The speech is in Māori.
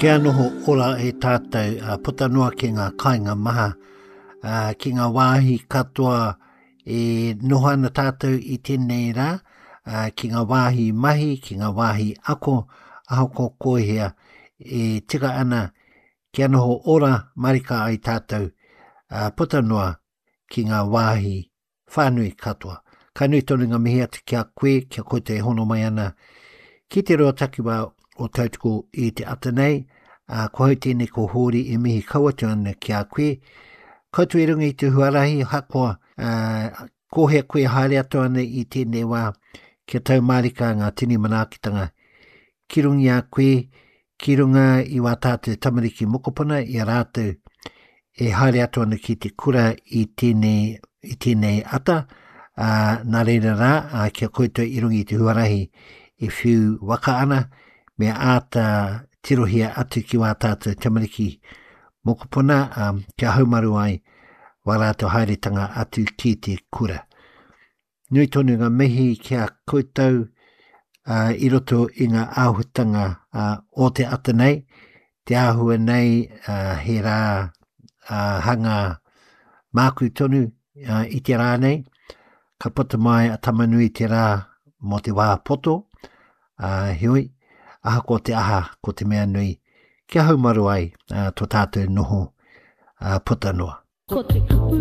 Kia noho ora e tātou puta noa ki ngā kāinga maha, ki ngā wāhi katoa e noho ana tātou i tēnei rā, ki ngā wāhi mahi, ki ngā wāhi ako, ahoko kohea e tika ana kia noho ora marika ai tātou puta noa ki ngā wāhi whānui katoa. Ka nui tonu ngā mihi atu kia koe, kia koe te hono mai ana, ki te roa takiwa o tautoko i te ata nei, ko hau tēnei ko hōri e mihi kauatu ana ki a koe. Koutu i runga i te huarahi, hakoa, kohea koe haere atu ana i tēnei wā, kia tau marika ngā tini manaakitanga. Ki rungi a koe, ki runga i wā tātou tamariki mokopuna, i a rātou e haere atu ana ki te kura i tēnei ata, nā reira rā, kia koutou i rungi i te huarahi e whiu waka ana, me āta tirohia atu ki wā tātou tamariki mokopuna, kia haumaru ai wā rātou haeretanga atu ki te kura. Nui tonu ngā mihi kia koutou i roto i ngā āhutanga o te ata nei, te āhua nei he rā hanga māku tonu i te rā nei, ka pota mai a tamanui te rā mo te wā poto, hioi, aha ko te aha ko te mea nui, kia haumaru ai tō tātou noho puta noa.